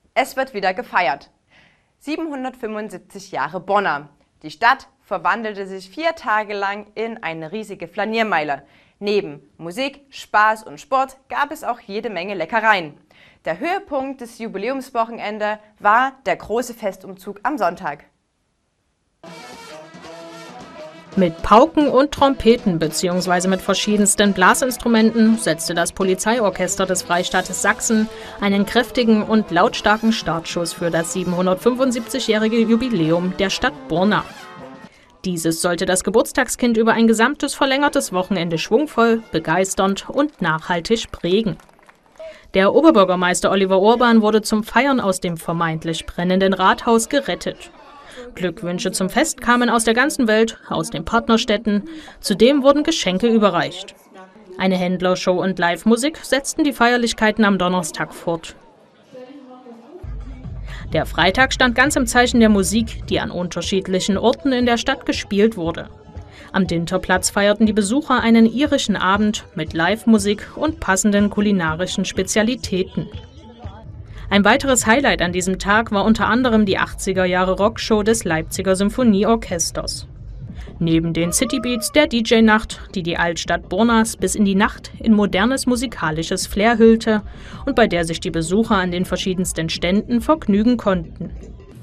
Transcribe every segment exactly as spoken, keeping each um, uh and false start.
Es wird wieder gefeiert. siebenhundertfünfundsiebzig Jahre Bonner. Die Stadt verwandelte sich vier Tage lang in eine riesige Flaniermeile. Neben Musik, Spaß und Sport gab es auch jede Menge Leckereien. Der Höhepunkt des Jubiläumswochenende war der große Festumzug am Sonntag. Mit Pauken und Trompeten bzw. mit verschiedensten Blasinstrumenten setzte das Polizeiorchester des Freistaates Sachsen einen kräftigen und lautstarken Startschuss für das siebenhundertfünfundsiebzigjährige Jubiläum der Stadt Borna. Dieses sollte das Geburtstagskind über ein gesamtes verlängertes Wochenende schwungvoll, begeisternd und nachhaltig prägen. Der Oberbürgermeister Oliver Urban wurde zum Feiern aus dem vermeintlich brennenden Rathaus gerettet. Glückwünsche zum Fest kamen aus der ganzen Welt, aus den Partnerstädten. Zudem wurden Geschenke überreicht. Eine Händlershow und Live-Musik setzten die Feierlichkeiten am Donnerstag fort. Der Freitag stand ganz im Zeichen der Musik, die an unterschiedlichen Orten in der Stadt gespielt wurde. Am Dinterplatz feierten die Besucher einen irischen Abend mit Live-Musik und passenden kulinarischen Spezialitäten. Ein weiteres Highlight an diesem Tag war unter anderem die achtziger-Jahre-Rockshow des Leipziger Symphonieorchesters. Neben den Citybeats der D J-Nacht, die die Altstadt Bornas bis in die Nacht in modernes musikalisches Flair hüllte und bei der sich die Besucher an den verschiedensten Ständen vergnügen konnten.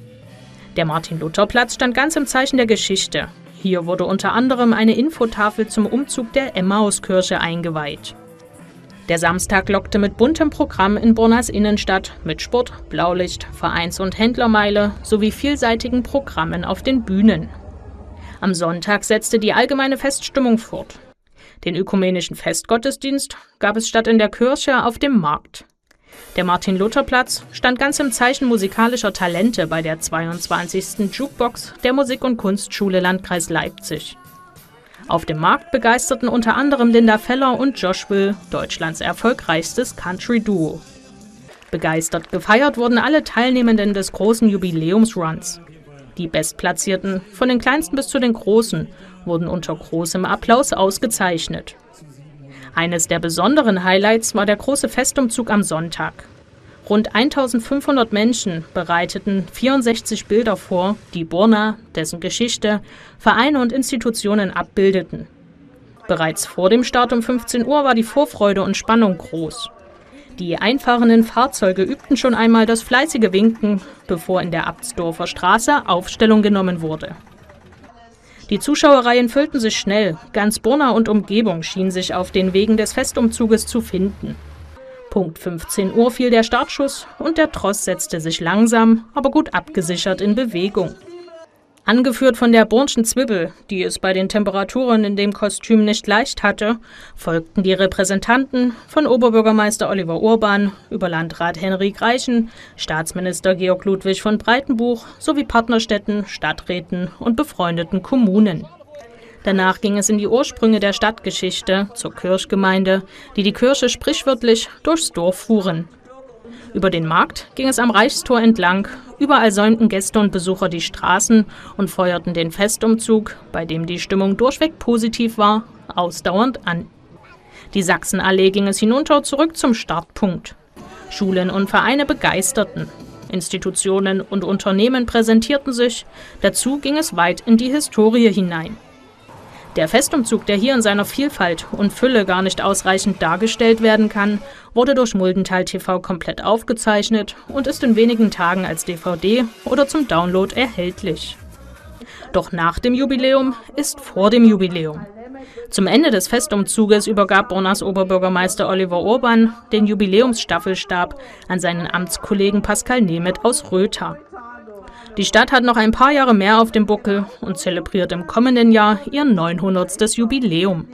Der Martin-Luther-Platz stand ganz im Zeichen der Geschichte. Hier wurde unter anderem eine Infotafel zum Umzug der Emmauskirche eingeweiht. Der Samstag lockte mit buntem Programm in Bornas Innenstadt mit Sport, Blaulicht, Vereins- und Händlermeile sowie vielseitigen Programmen auf den Bühnen. Am Sonntag setzte die allgemeine Feststimmung fort. Den ökumenischen Festgottesdienst gab es statt in der Kirche auf dem Markt. Der Martin-Luther-Platz stand ganz im Zeichen musikalischer Talente bei der zweiundzwanzigsten Jukebox der Musik- und Kunstschule Landkreis Leipzig. Auf dem Markt begeisterten unter anderem Linda Feller und Josh Will, Deutschlands erfolgreichstes Country-Duo. Begeistert gefeiert wurden alle Teilnehmenden des großen Jubiläumsruns. Die Bestplatzierten, von den Kleinsten bis zu den Großen, wurden unter großem Applaus ausgezeichnet. Eines der besonderen Highlights war der große Festumzug am Sonntag. Rund eintausendfünfhundert Menschen bereiteten vierundsechzig Bilder vor, die Borna, dessen Geschichte, Vereine und Institutionen abbildeten. Bereits vor dem Start um fünfzehn Uhr war die Vorfreude und Spannung groß. Die einfahrenden Fahrzeuge übten schon einmal das fleißige Winken, bevor in der Abtsdorfer Straße Aufstellung genommen wurde. Die Zuschauerreihen füllten sich schnell, ganz Borna und Umgebung schien sich auf den Wegen des Festumzuges zu finden. Punkt fünfzehn Uhr fiel der Startschuss und der Tross setzte sich langsam, aber gut abgesichert in Bewegung. Angeführt von der Bornschen Zwiebel, die es bei den Temperaturen in dem Kostüm nicht leicht hatte, folgten die Repräsentanten von Oberbürgermeister Oliver Urban über Landrat Henrik Reichen, Staatsminister Georg Ludwig von Breitenbuch sowie Partnerstädten, Stadträten und befreundeten Kommunen. Danach ging es in die Ursprünge der Stadtgeschichte, zur Kirchgemeinde, die die Kirche sprichwörtlich durchs Dorf fuhren. Über den Markt ging es am Reichstor entlang, überall säumten Gäste und Besucher die Straßen und feuerten den Festumzug, bei dem die Stimmung durchweg positiv war, ausdauernd an. Die Sachsenallee ging es hinunter zurück zum Startpunkt. Schulen und Vereine begeisterten. Institutionen und Unternehmen präsentierten sich, dazu ging es weit in die Historie hinein. Der Festumzug, der hier in seiner Vielfalt und Fülle gar nicht ausreichend dargestellt werden kann, wurde durch Muldental T V komplett aufgezeichnet und ist in wenigen Tagen als D V D oder zum Download erhältlich. Doch nach dem Jubiläum ist vor dem Jubiläum. Zum Ende des Festumzuges übergab Bornas Oberbürgermeister Oliver Urban den Jubiläumsstaffelstab an seinen Amtskollegen Pascal Nemeth aus Rötha. Die Stadt hat noch ein paar Jahre mehr auf dem Buckel und zelebriert im kommenden Jahr ihr neunhundertstes Jubiläum.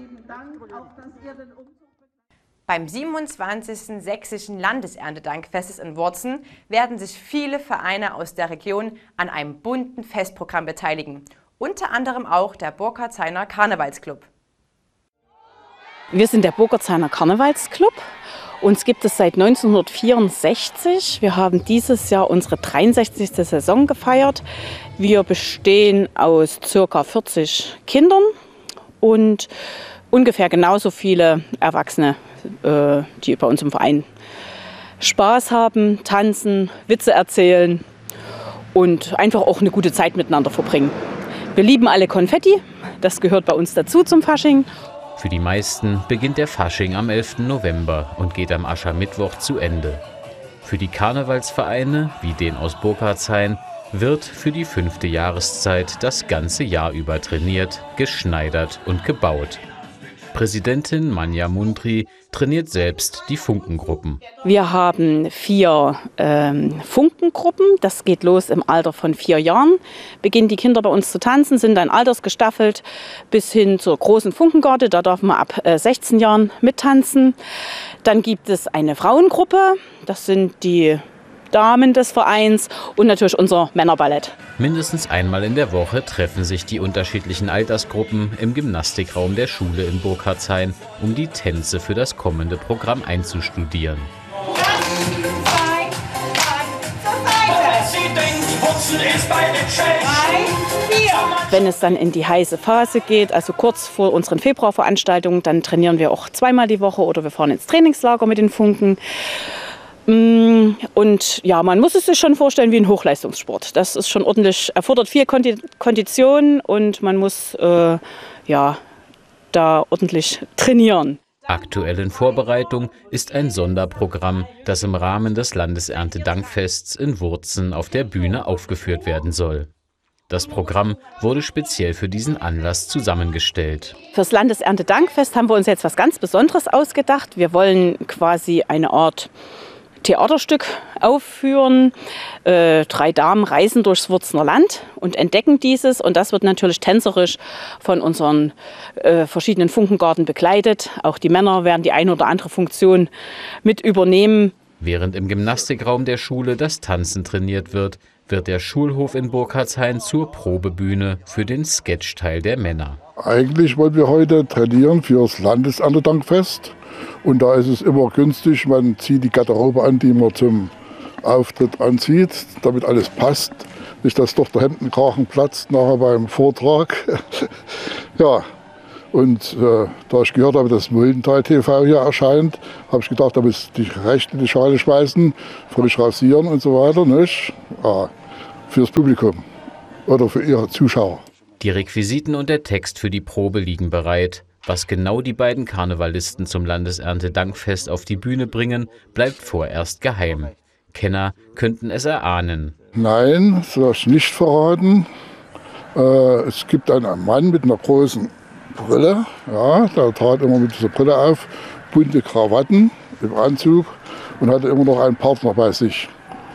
Beim siebenundzwanzigsten Sächsischen Landeserntedankfestes in Worzen werden sich viele Vereine aus der Region an einem bunten Festprogramm beteiligen. Unter anderem auch der Burkhardshainer Karnevalsclub. Wir sind der Burkhardshainer Karnevalsclub. Uns gibt es seit neunzehnhundertvierundsechzig. Wir haben dieses Jahr unsere dreiundsechzigste Saison gefeiert. Wir bestehen aus ca. vierzig Kindern und ungefähr genauso viele Erwachsene, die bei uns im Verein Spaß haben, tanzen, Witze erzählen und einfach auch eine gute Zeit miteinander verbringen. Wir lieben alle Konfetti, das gehört bei uns dazu zum Fasching. Für die meisten beginnt der Fasching am elften November und geht am Aschermittwoch zu Ende. Für die Karnevalsvereine, wie den aus Burkhardshain, wird für die fünfte Jahreszeit das ganze Jahr über trainiert, geschneidert und gebaut. Präsidentin Manja Mundry trainiert selbst die Funkengruppen. Wir haben vier ähm, Funkengruppen. Das geht los im Alter von vier Jahren. Beginnen die Kinder bei uns zu tanzen, sind dann altersgestaffelt bis hin zur großen Funkengarde. Da darf man ab äh, sechzehn Jahren mittanzen. Dann gibt es eine Frauengruppe. Das sind die Damen des Vereins und natürlich unser Männerballett. Mindestens einmal in der Woche treffen sich die unterschiedlichen Altersgruppen im Gymnastikraum der Schule in Burkhardshain, um die Tänze für das kommende Programm einzustudieren. Wenn es dann in die heiße Phase geht, also kurz vor unseren Februarveranstaltungen, dann trainieren wir auch zweimal die Woche oder wir fahren ins Trainingslager mit den Funken. Und ja, man muss es sich schon vorstellen wie ein Hochleistungssport. Das ist schon ordentlich, erfordert viel Kondition und man muss äh, ja, da ordentlich trainieren. Aktuell in Vorbereitung ist ein Sonderprogramm, das im Rahmen des Landeserntedankfests in Wurzen auf der Bühne aufgeführt werden soll. Das Programm wurde speziell für diesen Anlass zusammengestellt. Fürs Landeserntedankfest haben wir uns jetzt was ganz Besonderes ausgedacht. Wir wollen quasi eine Art Theaterstück aufführen. Äh, drei Damen reisen durchs Wurzener Land und entdecken dieses. Und das wird natürlich tänzerisch von unseren äh, verschiedenen Funkengarten begleitet. Auch die Männer werden die eine oder andere Funktion mit übernehmen. Während im Gymnastikraum der Schule das Tanzen trainiert wird, wird der Schulhof in Burkhardshain zur Probebühne für den Sketchteil der Männer. Eigentlich wollen wir heute trainieren für das Landeserntedankfest. Und da ist es immer günstig, man zieht die Garderobe an, die man zum Auftritt anzieht, damit alles passt. Nicht, dass doch der Hemdenkragen platzt nachher beim Vortrag. Ja, und äh, da ich gehört habe, dass Muldental T V hier erscheint, habe ich gedacht, da muss ich die Rechte in die Schale schmeißen, frisch rasieren und so weiter. Nicht? Ja, fürs Publikum oder für ihre Zuschauer. Die Requisiten und der Text für die Probe liegen bereit. Was genau die beiden Karnevalisten zum Landeserntedankfest auf die Bühne bringen, bleibt vorerst geheim. Kenner könnten es erahnen. Nein, das soll ich nicht verraten. Äh, es gibt einen Mann mit einer großen Brille. Ja, der trat immer mit dieser Brille auf, bunte Krawatten im Anzug und hatte immer noch einen Partner bei sich.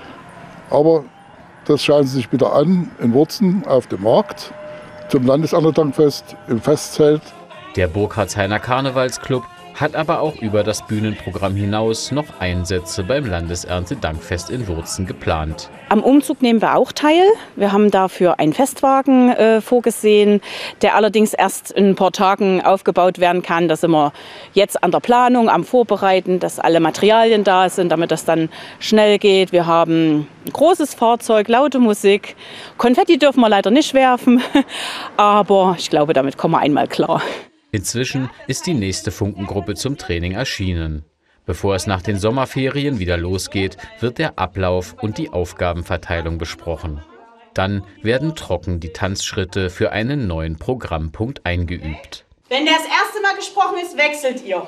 Aber das schauen Sie sich bitte an in Wurzen auf dem Markt zum Landeserntedankfest im Festzelt. Der Burkhardshainer Karnevalsclub hat aber auch über das Bühnenprogramm hinaus noch Einsätze beim Landeserntedankfest in Wurzen geplant. Am Umzug nehmen wir auch teil. Wir haben dafür einen Festwagen äh, vorgesehen, der allerdings erst in ein paar Tagen aufgebaut werden kann. Da sind wir jetzt an der Planung, am Vorbereiten, dass alle Materialien da sind, damit das dann schnell geht. Wir haben ein großes Fahrzeug, laute Musik. Konfetti dürfen wir leider nicht werfen, aber ich glaube, damit kommen wir einmal klar. Inzwischen ist die nächste Funkengruppe zum Training erschienen. Bevor es nach den Sommerferien wieder losgeht, wird der Ablauf und die Aufgabenverteilung besprochen. Dann werden trocken die Tanzschritte für einen neuen Programmpunkt eingeübt. Wenn der das erste Mal gesprochen ist, wechselt ihr.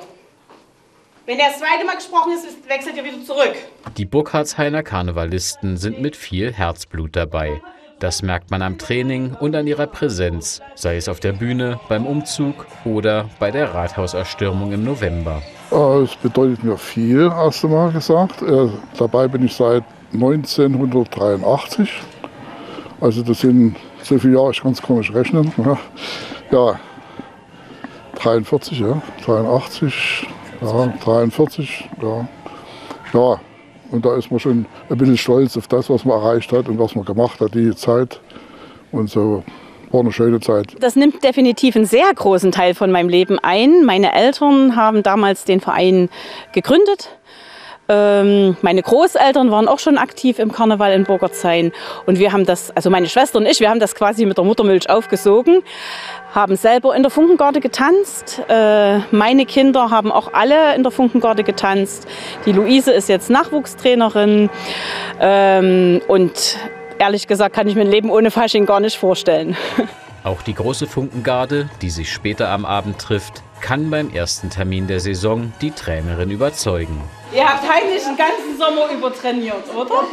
Wenn der das zweite Mal gesprochen ist, wechselt ihr wieder zurück. Die Burkhardshainer Karnevalisten sind mit viel Herzblut dabei. Das merkt man am Training und an ihrer Präsenz, sei es auf der Bühne, beim Umzug oder bei der Rathauserstürmung im November. Es bedeutet mir viel, erst einmal gesagt. Dabei bin ich seit neunzehnhundertdreiundachtzig. Also das sind so viele Jahre, ich kann es gar nicht rechnen. Ja, dreiundvierzig, ja, dreiundachtzig, ja, dreiundvierzig, ja. Ja. Und da ist man schon ein bisschen stolz auf das, was man erreicht hat und was man gemacht hat, die Zeit. Und so war eine schöne Zeit. Das nimmt definitiv einen sehr großen Teil von meinem Leben ein. Meine Eltern haben damals den Verein gegründet. Ähm, meine Großeltern waren auch schon aktiv im Karneval in Burgertzein. Und wir haben das, also meine Schwester und ich, wir haben das quasi mit der Muttermilch aufgesogen, haben selber in der Funkengarde getanzt. Äh, meine Kinder haben auch alle in der Funkengarde getanzt. Die Luise ist jetzt Nachwuchstrainerin. Ähm, und ehrlich gesagt kann ich mir ein Leben ohne Fasching gar nicht vorstellen. Auch die große Funkengarde, die sich später am Abend trifft, kann beim ersten Termin der Saison die Trainerin überzeugen. Ihr habt Heinrich den ganzen Sommer über trainiert, oder?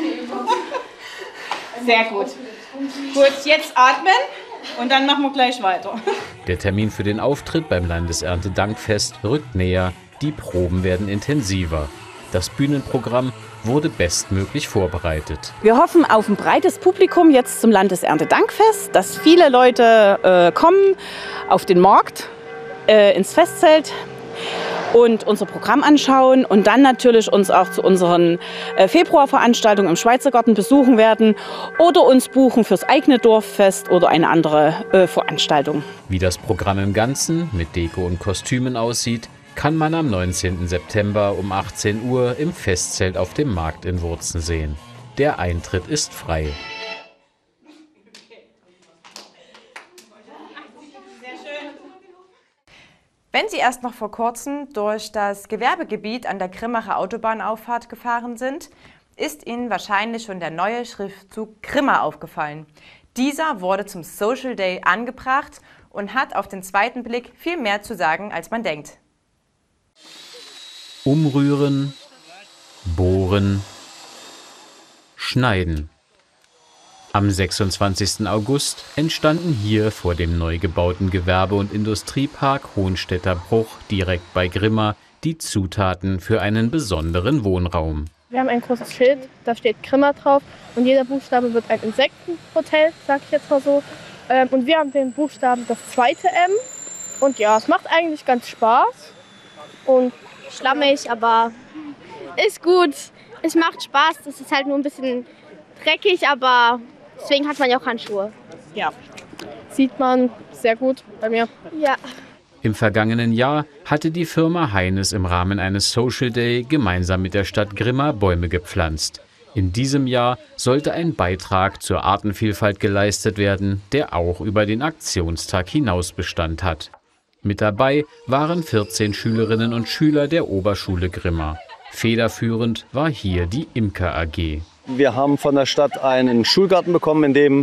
Sehr gut. Gut, jetzt atmen und dann machen wir gleich weiter. Der Termin für den Auftritt beim Landeserntedankfest rückt näher, die Proben werden intensiver. Das Bühnenprogramm wurde bestmöglich vorbereitet. Wir hoffen auf ein breites Publikum jetzt zum Landeserntedankfest, dass viele Leute äh, kommen auf den Markt, äh, ins Festzelt und unser Programm anschauen und dann natürlich uns auch zu unseren äh, Februarveranstaltungen im Schweizergarten besuchen werden oder uns buchen fürs eigene Dorffest oder eine andere äh, Veranstaltung. Wie das Programm im Ganzen mit Deko und Kostümen aussieht, kann man am neunzehnten September um achtzehn Uhr im Festzelt auf dem Markt in Wurzen sehen. Der Eintritt ist frei. Wenn Sie erst noch vor kurzem durch das Gewerbegebiet an der Grimmacher Autobahnauffahrt gefahren sind, ist Ihnen wahrscheinlich schon der neue Schriftzug Grimma aufgefallen. Dieser wurde zum Social Day angebracht und hat auf den zweiten Blick viel mehr zu sagen, als man denkt. Umrühren, bohren, schneiden. Am sechsundzwanzigsten August entstanden hier vor dem neu gebauten Gewerbe- und Industriepark Hohenstädter Bruch direkt bei Grimma die Zutaten für einen besonderen Wohnraum. Wir haben ein großes Schild, da steht Grimma drauf und jeder Buchstabe wird ein Insektenhotel, sag ich jetzt mal so. Und wir haben den Buchstaben das zweite M und ja, es macht eigentlich ganz Spaß. Und schlammig, aber ist gut. Es macht Spaß, das ist halt nur ein bisschen dreckig, aber deswegen hat man ja auch Handschuhe. Ja, sieht man sehr gut bei mir. Ja. Im vergangenen Jahr hatte die Firma Heines im Rahmen eines Social Day gemeinsam mit der Stadt Grimma Bäume gepflanzt. In diesem Jahr sollte ein Beitrag zur Artenvielfalt geleistet werden, der auch über den Aktionstag hinaus Bestand hat. Mit dabei waren vierzehn Schülerinnen und Schüler der Oberschule Grimma. Federführend war hier die Imker A G. Wir haben von der Stadt einen Schulgarten bekommen, in dem